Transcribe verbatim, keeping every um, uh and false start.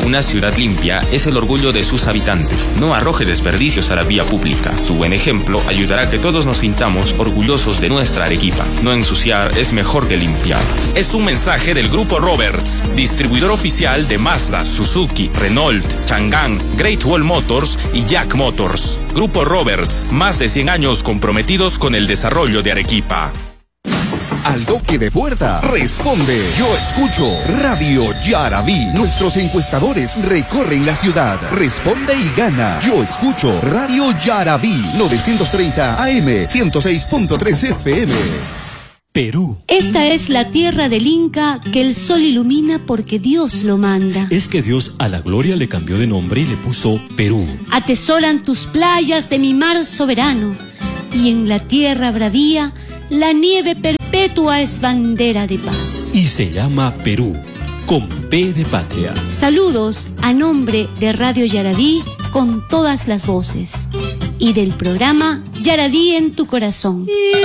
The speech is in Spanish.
Una ciudad limpia es el orgullo de sus habitantes. No arroje desperdicios a la vía pública. Su buen ejemplo ayudará a que todos nos sintamos orgullosos de nuestra Arequipa. No ensuciar es mejor que limpiar. Es un mensaje del Grupo Roberts, distribuidor oficial de Mazda, Suzuki, Renault, Chang'an, Great Wall Motors y Jack Motors. Grupo Roberts, más de cien años comprometidos con el desarrollo de Arequipa. Al toque de puerta, responde Yo Escucho Radio Yaraví. Nuestros encuestadores recorren la ciudad. Responde y gana. Yo Escucho Radio Yaraví. novecientos treinta A M, ciento seis punto tres F M. Perú. Esta es la tierra del Inca que el sol ilumina porque Dios lo manda. Es que Dios a la gloria le cambió de nombre y le puso Perú. Atesoran tus playas de mi mar soberano, y en la tierra bravía la nieve perpetua es bandera de paz. Y se llama Perú, con P de patria. Saludos a nombre de Radio Yaraví con todas las voces y del programa Yaraví en tu corazón.